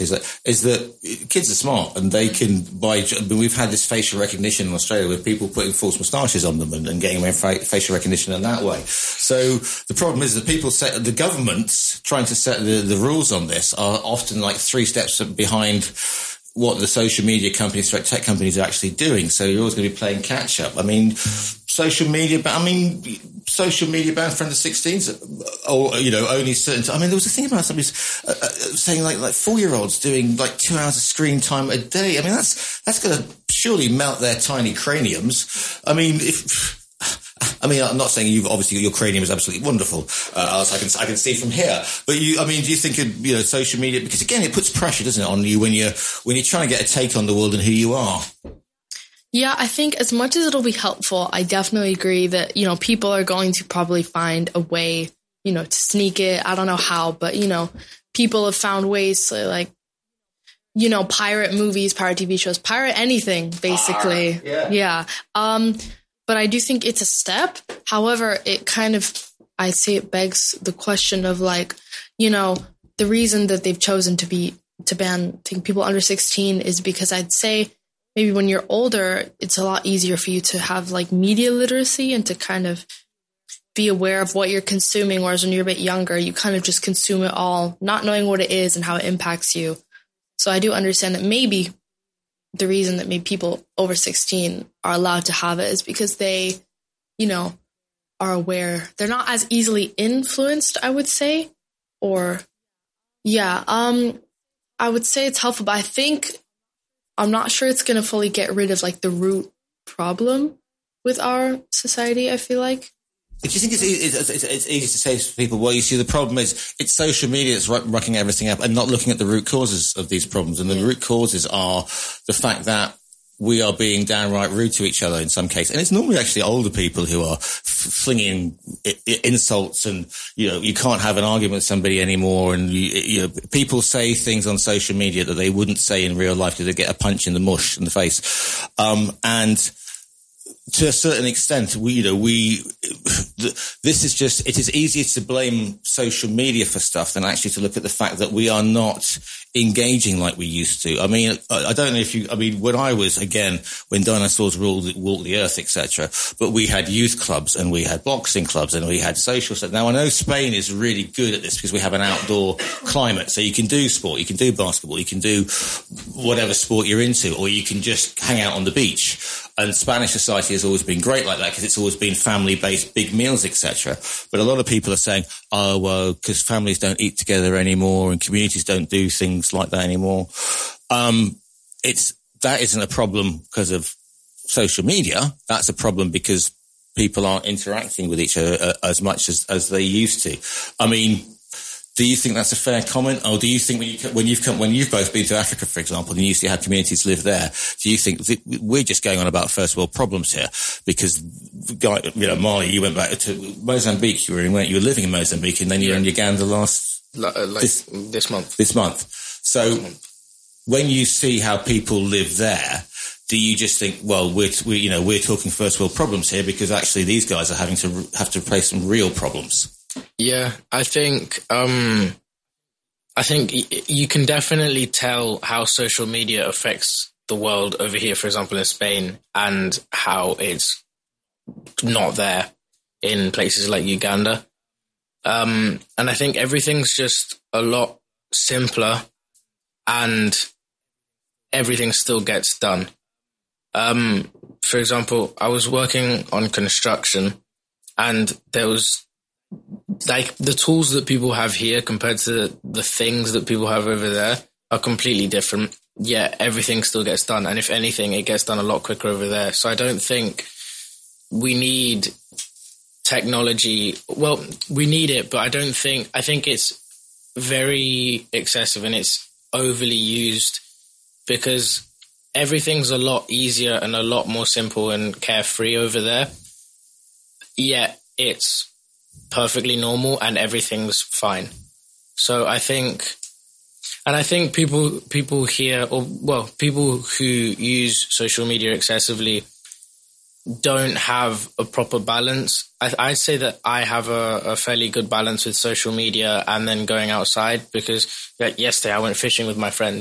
is that kids are smart and they can we've had this facial recognition in Australia with people putting false moustaches on them and getting away with facial recognition in that way. So the problem is that the governments trying to set the rules on this are often like 3 steps behind what the social media companies, tech companies are actually doing. So you're always going to be playing catch up. I mean, social media banned for under 16s, or, only certain. I mean, there was a thing about somebody saying like 4-year-olds doing like 2 hours of screen time a day. I mean, that's going to surely melt their tiny craniums. I mean, I'm not saying your cranium is absolutely wonderful, as I can see from here. But do you think of, social media, because again, it puts pressure, doesn't it, on you when you're trying to get a take on the world and who you are? Yeah, I think as much as it'll be helpful, I definitely agree that, people are going to probably find a way, to sneak it. I don't know how, but, people have found ways to pirate movies, pirate TV shows, pirate anything, basically. Yeah. But I do think it's a step. However, it kind of, I'd say it begs the question of the reason that they've chosen to ban people under 16 is because I'd say maybe when you're older, it's a lot easier for you to have media literacy and to kind of be aware of what you're consuming. Whereas when you're a bit younger, you kind of just consume it all, not knowing what it is and how it impacts you. So I do understand that maybe the reason that maybe people over 16 are allowed to have it is because they, are aware. They're not as easily influenced, I would say. I would say it's helpful, but I'm not sure it's going to fully get rid of the root problem with our society, I feel like. Do you think it's easy to say to people, well, you see, the problem is it's social media that's rucking everything up and not looking at the root causes of these problems. And the root causes are the fact that we are being downright rude to each other in some cases. And it's normally actually older people who are flinging insults and, you can't have an argument with somebody anymore. And, people say things on social media that they wouldn't say in real life because they get a punch in the face. And to a certain extent, this is just, it is easier to blame social media for stuff than actually to look at the fact that we are not engaging like we used to. I mean, I don't know when I was, again, when dinosaurs walked the earth, etc., but we had youth clubs and we had boxing clubs and we had social stuff. Now, I know Spain is really good at this because we have an outdoor climate. So you can do sport, you can do basketball, you can do whatever sport you're into, or you can just hang out on the beach. And Spanish society has always been great like that because it's always been family-based, big meals, etc. But a lot of people are saying, oh, well, because families don't eat together anymore and communities don't do things like that anymore. That isn't a problem because of social media. That's a problem because people aren't interacting with each other as much as they used to. I mean, do you think that's a fair comment, or do you think when you've both been to Africa, for example, and you see how communities live there, do you think we're just going on about first world problems here? Because, Marley, you went back to Mozambique. You were living in Mozambique, and then you were in Uganda this month. This month. So when you see how people live there, do you just think, well, we're talking first world problems here because actually these guys are have to face some real problems? Yeah, I think you can definitely tell how social media affects the world over here, for example, in Spain, and how it's not there in places like Uganda. And I think everything's just a lot simpler and everything still gets done. For example, I was working on construction and there was the tools that people have here compared to the things that people have over there are completely different. Yet everything still gets done. And if anything, it gets done a lot quicker over there. So I don't think we need technology. Well, we need it, but I think it's very excessive and it's overly used because everything's a lot easier and a lot more simple and carefree over there. Yet it's perfectly normal and everything's fine. So I think people here, people who use social media excessively don't have a proper balance. I'd say that I have a fairly good balance with social media and then going outside, because yesterday I went fishing with my friend